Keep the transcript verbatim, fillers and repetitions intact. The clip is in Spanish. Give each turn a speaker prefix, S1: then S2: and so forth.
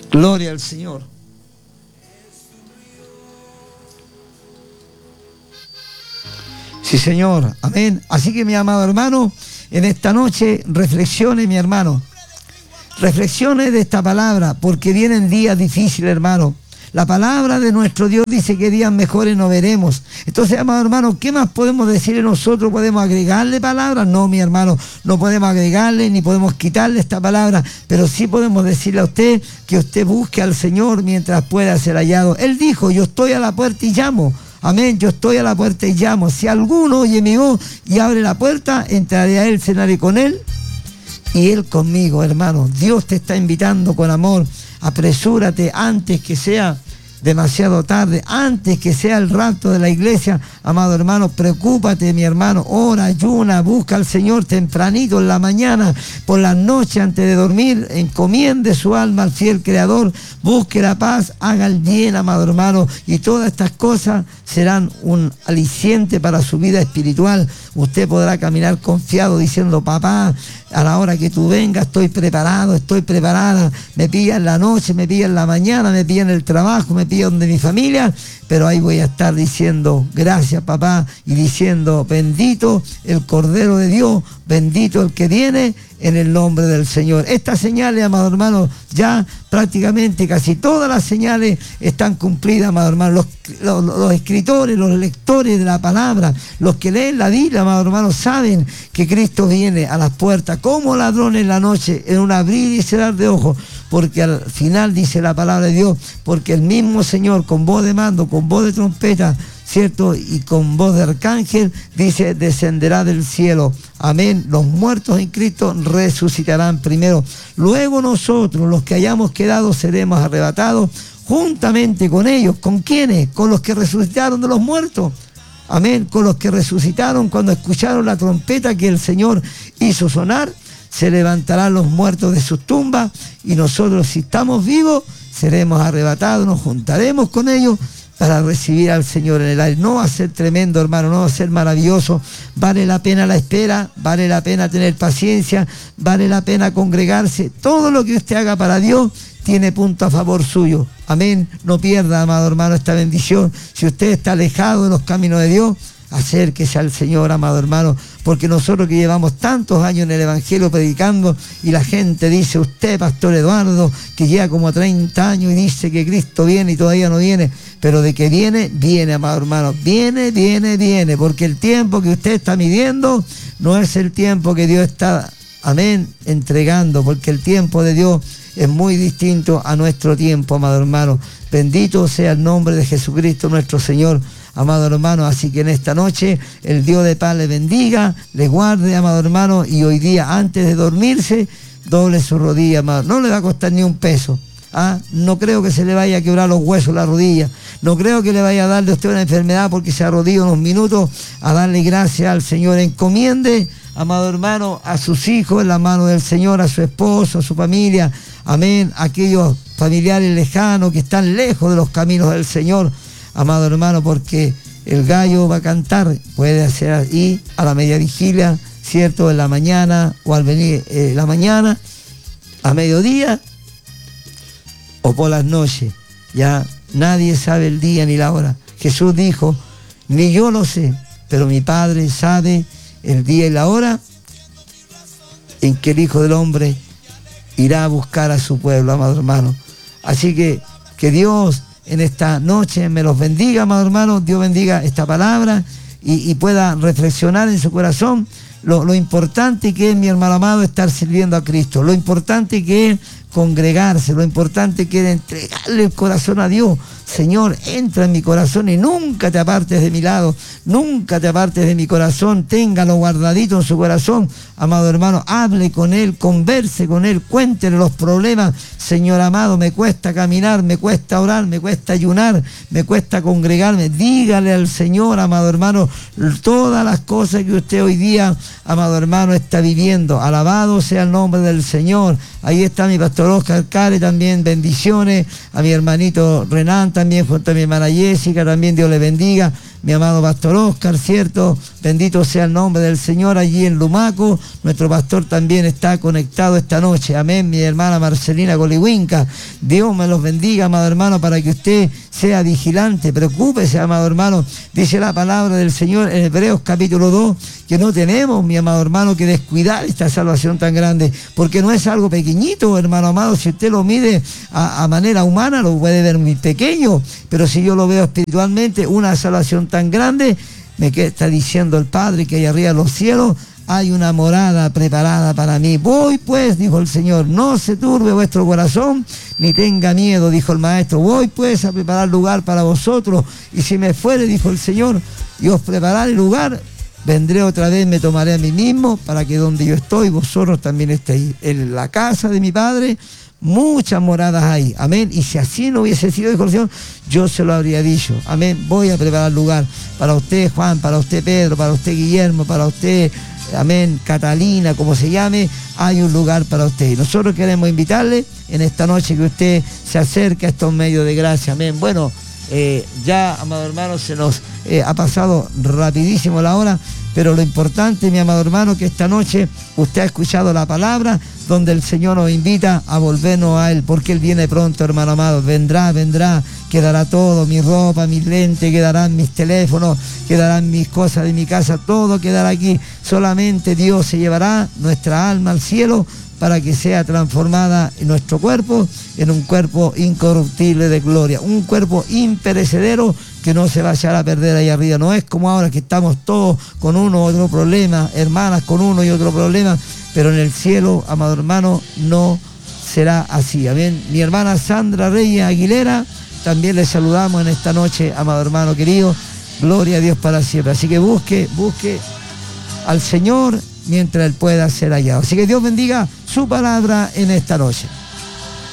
S1: Gloria al Señor. Sí, Señor. Amén. Así que, mi amado hermano, en esta noche reflexione, mi hermano. Reflexione de esta palabra, porque vienen días difíciles, hermano. La palabra de nuestro Dios dice que días mejores no veremos. Entonces, amado hermano, ¿qué más podemos decirle nosotros? ¿Podemos agregarle palabras? No, mi hermano, no podemos agregarle ni podemos quitarle esta palabra, pero sí podemos decirle a usted que usted busque al Señor mientras pueda ser hallado. Él dijo, yo estoy a la puerta y llamo. Amén, yo estoy a la puerta y llamo. Si alguno oye mi voz y abre la puerta, entraré a él, cenaré con él y él conmigo, hermano. Dios te está invitando con amor. Apresúrate antes que sea demasiado tarde, antes que sea el rapto de la iglesia, amado hermano. Preocúpate, mi hermano, ora, ayuna, busca al Señor tempranito en la mañana, por la noche antes de dormir, encomiende su alma al fiel Creador, busque la paz, haga el bien, amado hermano, y todas estas cosas serán un aliciente para su vida espiritual. Usted podrá caminar confiado diciendo, papá, a la hora que tú vengas estoy preparado, estoy preparada, me pilla en la noche, me pilla en la mañana, me pilla en el trabajo, me pilla donde mi familia, pero ahí voy a estar diciendo, gracias papá, y diciendo, bendito el Cordero de Dios, bendito el que viene en el nombre del Señor. Estas señales, amado hermano, ya prácticamente casi todas las señales están cumplidas, amado hermano. Los, los, los escritores, los lectores de la palabra, los que leen la Biblia, amado hermano, saben que Cristo viene a las puertas como ladrón en la noche, en un abrir y cerrar de ojos, porque al final dice la palabra de Dios, porque el mismo Señor con voz de mando, con voz de trompeta, ¿cierto? Y con voz de arcángel, dice, descenderá del cielo. Amén. Los muertos en Cristo resucitarán primero. Luego nosotros, los que hayamos quedado, seremos arrebatados juntamente con ellos. ¿Con quiénes? Con los que resucitaron de los muertos. Amén. Con los que resucitaron cuando escucharon la trompeta que el Señor hizo sonar. Se levantarán los muertos de sus tumbas y nosotros, si estamos vivos, seremos arrebatados, nos juntaremos con ellos para recibir al Señor en el aire. No va a ser tremendo, hermano, no va a ser maravilloso. Vale la pena la espera, vale la pena tener paciencia, vale la pena congregarse. Todo lo que usted haga para Dios tiene punto a favor suyo. Amén. No pierda, amado hermano, esta bendición. Si usted está alejado de los caminos de Dios, acérquese al Señor, amado hermano, porque nosotros que llevamos tantos años en el Evangelio predicando y la gente dice, usted, Pastor Eduardo, que lleva como treinta años y dice que Cristo viene y todavía no viene, pero de que viene, viene, amado hermano, viene, viene, viene, porque el tiempo que usted está midiendo no es el tiempo que Dios está, amén, entregando, porque el tiempo de Dios es muy distinto a nuestro tiempo, amado hermano. Bendito sea el nombre de Jesucristo nuestro Señor, amado hermano. Así que en esta noche el Dios de paz le bendiga, le guarde, amado hermano, y hoy día antes de dormirse doble su rodilla, amado. No le va a costar ni un peso. ¿Ah? No creo que se le vaya a quebrar los huesos la rodilla, no creo que le vaya a darle a usted una enfermedad porque se arrodilla unos minutos a darle gracias al Señor. Encomiende, amado hermano, a sus hijos en la mano del Señor, a su esposo, a su familia, amén, aquellos familiares lejanos que están lejos de los caminos del Señor, amado hermano, porque el gallo va a cantar, puede ser ahí a la media vigilia, ¿cierto? En la mañana o al venir eh, la mañana, a mediodía o por las noches. Ya nadie sabe el día ni la hora. Jesús dijo, ni yo lo sé, pero mi Padre sabe el día y la hora en que el Hijo del Hombre irá a buscar a su pueblo, amado hermano. Así que que Dios en esta noche me los bendiga, amado hermano. Dios bendiga esta palabra y, y pueda reflexionar en su corazón lo, lo importante que es, mi hermano amado, estar sirviendo a Cristo, lo importante que es congregarse, lo importante que es entregarle el corazón a Dios. Señor, entra en mi corazón y nunca te apartes de mi lado, nunca te apartes de mi corazón, téngalo guardadito en su corazón, amado hermano, hable con Él, converse con Él, cuéntele los problemas. Señor amado, me cuesta caminar, me cuesta orar, me cuesta ayunar, me cuesta congregarme, dígale al Señor, amado hermano, todas las cosas que usted hoy día, amado hermano, está viviendo. Alabado sea el nombre del Señor. Ahí está mi pastor Pastor Oscar Care también, bendiciones. A mi hermanito Renan también, junto a mi hermana Jessica, también Dios le bendiga. Mi amado Pastor Oscar, ¿cierto? Bendito sea el nombre del Señor allí en Lumaco. Nuestro pastor también está conectado esta noche. Amén. Mi hermana Marcelina Colihuinca. Dios me los bendiga, amado hermano, para que usted sea vigilante. Preocúpese, amado hermano. Dice la palabra del Señor en Hebreos capítulo dos, que no tenemos, mi amado hermano, que descuidar esta salvación tan grande, porque no es algo pequeñito, hermano amado. Si usted lo mide a, a manera humana, lo puede ver muy pequeño, pero si yo lo veo espiritualmente, una salvación tan grande, me está diciendo el Padre que allá arriba en los cielos hay una morada preparada para mí. Voy pues, dijo el Señor, no se turbe vuestro corazón, ni tenga miedo, dijo el Maestro. Voy pues a preparar lugar para vosotros, y si me fuere, dijo el Señor, y os prepararé lugar, vendré otra vez, me tomaré a mí mismo, para que donde yo estoy, vosotros también estéis. En la casa de mi Padre muchas moradas hay, amén. Y si así no hubiese sido, dijo el Señor, yo se lo habría dicho, amén. Voy a preparar lugar para usted, Juan, para usted, Pedro, para usted, Guillermo, para usted, amén, Catalina, como se llame, hay un lugar para usted. Y nosotros queremos invitarle en esta noche que usted se acerque a estos medios de gracia, amén. Bueno, eh, ya, amado hermano, se nos eh, ha pasado rapidísimo la hora, pero lo importante, mi amado hermano, que esta noche usted ha escuchado la palabra donde el Señor nos invita a volvernos a Él, porque Él viene pronto, hermano amado. Vendrá, vendrá, quedará todo, mi ropa, mis lentes, quedarán mis teléfonos, quedarán mis cosas de mi casa, todo quedará aquí. Solamente Dios se llevará nuestra alma al cielo para que sea transformada en nuestro cuerpo, en un cuerpo incorruptible de gloria, un cuerpo imperecedero que no se va a echar a perder ahí arriba. No es como ahora que estamos todos con uno u otro problema, hermanas con uno y otro problema, pero en el cielo, amado hermano, no será así. Amén. Mi hermana Sandra Reyes Aguilera, también le saludamos en esta noche, amado hermano querido. Gloria a Dios para siempre. Así que busque, busque al Señor mientras Él pueda ser hallado. Así que Dios bendiga su palabra en esta noche.